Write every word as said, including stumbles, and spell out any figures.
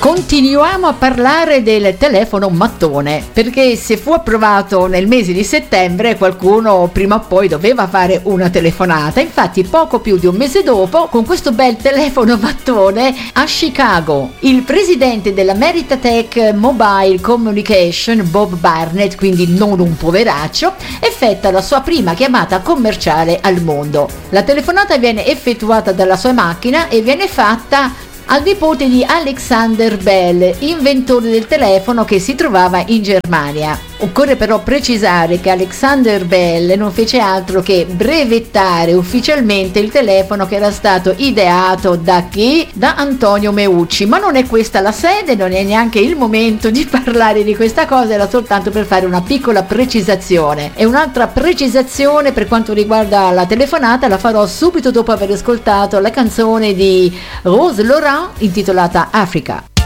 Continuiamo a parlare del telefono mattone, perché se fu approvato nel mese di settembre qualcuno prima o poi doveva fare una telefonata. Infatti poco più di un mese dopo, con questo bel telefono mattone a Chicago, il presidente della Meritech Mobile Communication, Bob Barnett, quindi non un poveraccio, effettua la sua prima chiamata commerciale al mondo. La telefonata viene effettuata dalla sua macchina e viene fatta al nipote di Alexander Bell, inventore del telefono che si trovava in Germania. Occorre però precisare che Alexander Bell non fece altro che brevettare ufficialmente il telefono che era stato ideato da chi? Da Antonio Meucci, ma non è questa la sede, non è neanche il momento di parlare di questa cosa, era soltanto per fare una piccola precisazione. E un'altra precisazione per quanto riguarda la telefonata la farò subito dopo aver ascoltato la canzone di Rose Laurent intitolata Africa.